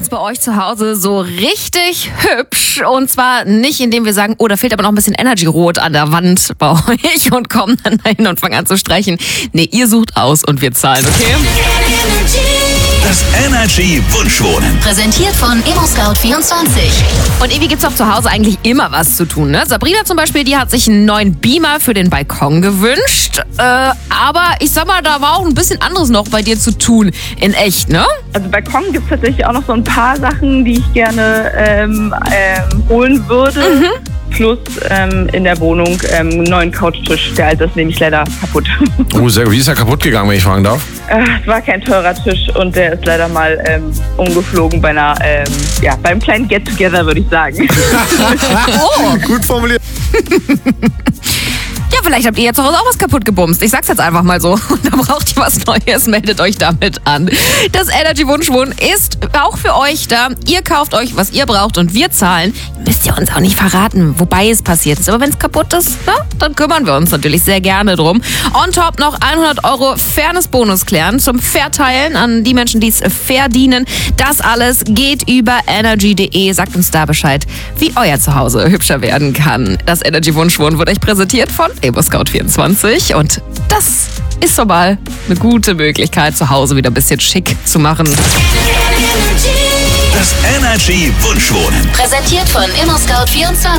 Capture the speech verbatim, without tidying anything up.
macht's bei euch zu Hause so richtig hübsch. Und zwar nicht, indem wir sagen, oh, da fehlt aber noch ein bisschen Energy-Rot an der Wand bei euch und kommen dann dahin und fangen an zu streichen. Nee, ihr sucht aus und wir zahlen, okay? Das Energy Wunschwohnen. Präsentiert von ImmoScout vierundzwanzig. Und irgendwie gibt's auch zu Hause eigentlich immer was zu tun, ne? Sabrina zum Beispiel, die hat sich einen neuen Beamer für den Balkon gewünscht. Äh, aber ich sag mal, da war auch ein bisschen anderes noch bei dir zu tun. In echt, ne? Also Balkon gibt es tatsächlich auch noch so ein paar Sachen, die ich gerne ähm, ähm, holen würde. Mhm. Plus ähm, in der Wohnung ähm, einen neuen Couchtisch. Der alte ist nämlich leider kaputt. Oh, sehr gut. Wie ist er kaputt gegangen, wenn ich fragen darf? Äh, es war kein teurer Tisch und der ist leider mal ähm, umgeflogen bei einer, ähm, ja, beim kleinen Get-Together, würde ich sagen. Oh, gut formuliert. Ja, vielleicht habt ihr jetzt zu Hause auch was kaputt gebumst. Ich sag's jetzt einfach mal so. Und da braucht ihr was Neues, meldet euch damit an. Das Energy Wunschwohnen ist auch für euch da. Ihr kauft euch, was ihr braucht und wir zahlen. Müsst ihr uns auch nicht verraten, wobei es passiert ist. Aber wenn es kaputt ist, na, dann kümmern wir uns natürlich sehr gerne drum. On top noch hundert Euro Fairness-Bonus klären zum Verteilen an die Menschen, die es verdienen. Das alles geht über energy punkt de. Sagt uns da Bescheid, wie euer Zuhause hübscher werden kann. Das Energy Wunschwohnen wird euch präsentiert von ImmoScout vierundzwanzig und das ist so mal eine gute Möglichkeit, zu Hause wieder ein bisschen schick zu machen. Das Energy Wunschwohnen. Präsentiert von ImmoScout vierundzwanzig.